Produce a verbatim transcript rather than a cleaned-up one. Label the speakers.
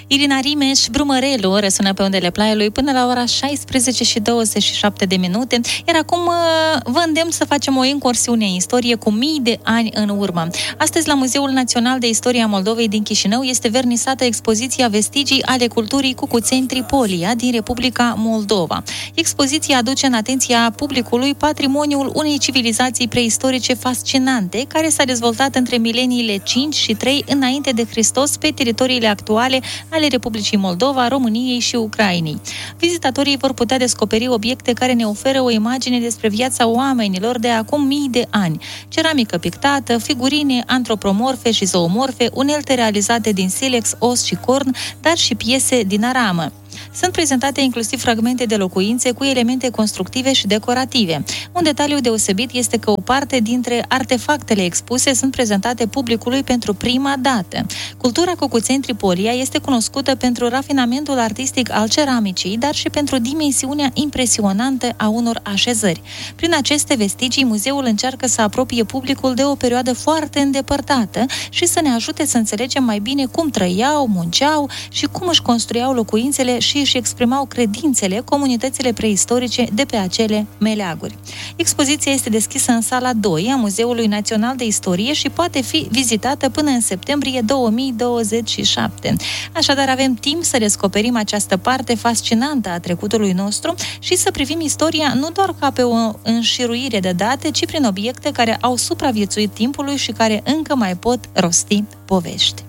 Speaker 1: Irina Rimeș, Brumărelu, răsună pe undele Plaiului până la ora șaisprezece și douăzeci și șapte de minute, iar acum vă îndemn să facem o incursiune în istorie cu mii de ani în urmă. Astăzi, la Muzeul Național de Istorie a Moldovei din Chișinău este vernisată expoziția Vestigii ale culturii Cucuțeni Tripolia din Republica Moldova. Expoziția aduce în atenția publicului patrimoniul unei civilizații preistorice fascinante, care s-a dezvoltat între mileniile cinci și trei înainte de Hristos pe teritoriile actuale ale Republicii Moldova, României și Ucrainei. Vizitatorii vor putea descoperi obiecte care ne oferă o imagine despre viața oamenilor de acum mii de ani. Ceramică pictată, figurine antropomorfe și zoomorfe, unelte realizate din silex, os și corn, dar și piese din aramă. Sunt prezentate inclusiv fragmente de locuințe cu elemente constructive și decorative. Un detaliu deosebit este că o parte dintre artefactele expuse sunt prezentate publicului pentru prima dată. Cultura Cucuțeni Tripolia este cunoscută pentru rafinamentul artistic al ceramicii, dar și pentru dimensiunea impresionantă a unor așezări. Prin aceste vestigii, muzeul încearcă să apropie publicul de o perioadă foarte îndepărtată și să ne ajute să înțelegem mai bine cum trăiau, munceau și cum își construiau locuințele și își exprimau credințele comunitățile preistorice de pe acele meleaguri. Expoziția este deschisă în sala doi a Muzeului Național de Istorie și poate fi vizitată până în septembrie două mii douăzeci și șapte. Așadar, avem timp să descoperim această parte fascinantă a trecutului nostru și să privim istoria nu doar ca pe o înșiruire de date, ci prin obiecte care au supraviețuit timpului și care încă mai pot rosti povești.